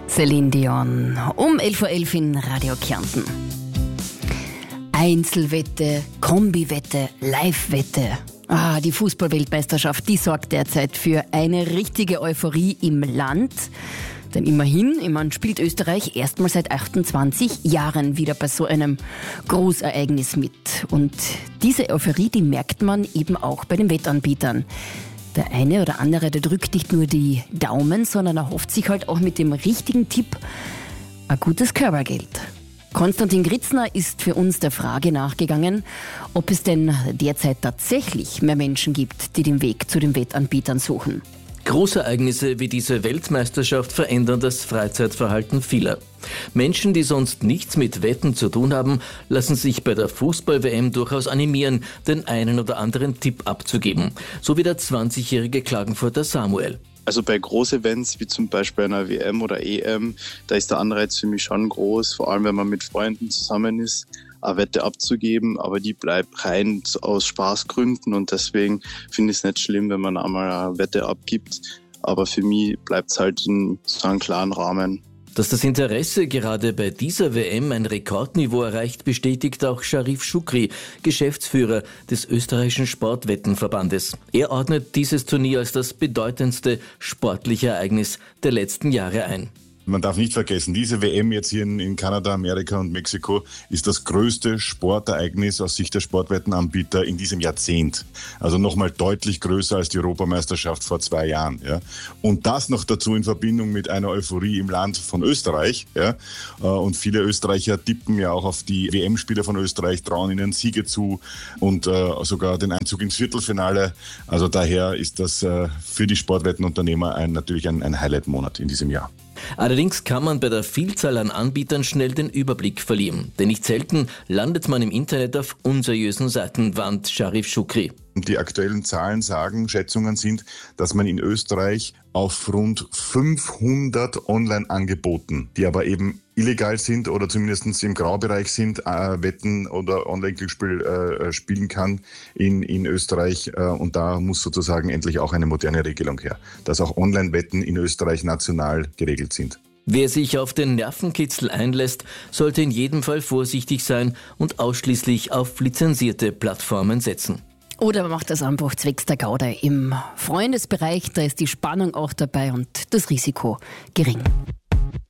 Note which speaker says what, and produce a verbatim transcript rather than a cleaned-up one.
Speaker 1: Celine Dion, um elf Uhr elf in Radio Kärnten. Einzelwette, Kombiwette, Live-Wette. Ah, die Fußball-Weltmeisterschaft, die sorgt derzeit für eine richtige Euphorie im Land. Denn immerhin, immerhin spielt Österreich erstmal seit achtundzwanzig Jahren wieder bei so einem Großereignis mit. Und diese Euphorie, die merkt man eben auch bei den Wettanbietern. Der eine oder andere, der drückt nicht nur die Daumen, sondern er hofft sich halt auch mit dem richtigen Tipp ein gutes Körpergeld. Konstantin Gritzner ist für uns der Frage nachgegangen, ob es denn derzeit tatsächlich mehr Menschen gibt, die den Weg zu den Wettanbietern suchen.
Speaker 2: Großereignisse wie diese Weltmeisterschaft verändern das Freizeitverhalten vieler. Menschen, die sonst nichts mit Wetten zu tun haben, lassen sich bei der Fußball-W M durchaus animieren, den einen oder anderen Tipp abzugeben. So wie der zwanzigjährige Klagenfurter Samuel.
Speaker 3: Also bei Großevents wie zum Beispiel einer W M oder E M, da ist der Anreiz für mich schon groß, vor allem wenn man mit Freunden zusammen ist, eine Wette abzugeben, aber die bleibt rein aus Spaßgründen und deswegen finde ich es nicht schlimm, wenn man einmal eine Wette abgibt, aber für mich bleibt es halt in so einem klaren Rahmen.
Speaker 2: Dass das Interesse gerade bei dieser W M ein Rekordniveau erreicht, bestätigt auch Sharif Shukri, Geschäftsführer des österreichischen Sportwettenverbandes. Er ordnet dieses Turnier als das bedeutendste sportliche Ereignis der letzten Jahre ein.
Speaker 4: Man darf nicht vergessen, diese W M jetzt hier in, in Kanada, Amerika und Mexiko ist das größte Sportereignis aus Sicht der Sportwettenanbieter in diesem Jahrzehnt. Also nochmal deutlich größer als die Europameisterschaft vor zwei Jahren. Ja. Und das noch dazu in Verbindung mit einer Euphorie im Land von Österreich. Ja. Und viele Österreicher tippen ja auch auf die W M-Spieler von Österreich, trauen ihnen Siege zu und äh, sogar den Einzug ins Viertelfinale. Also daher ist das äh, für die Sportwettenunternehmer ein, natürlich ein, ein Highlight-Monat in diesem Jahr.
Speaker 2: Allerdings kann man bei der Vielzahl an Anbietern schnell den Überblick verlieren. Denn nicht selten landet man im Internet auf unseriösen Seiten, warnt Sharif Shukri.
Speaker 4: Die aktuellen Zahlen sagen, Schätzungen sind, dass man in Österreich auf rund fünfhundert Online-Angeboten, die aber eben illegal sind oder zumindest im Graubereich sind, äh, Wetten oder Online-Glücksspiel äh, spielen kann in, in Österreich. Äh, und da muss sozusagen endlich auch eine moderne Regelung her, dass auch Online-Wetten in Österreich national geregelt sind.
Speaker 2: Wer sich auf den Nervenkitzel einlässt, sollte in jedem Fall vorsichtig sein und ausschließlich auf lizenzierte Plattformen setzen.
Speaker 1: Oder man macht das einfach zwecks der Gaude. Im Freundesbereich, da ist die Spannung auch dabei und das Risiko gering.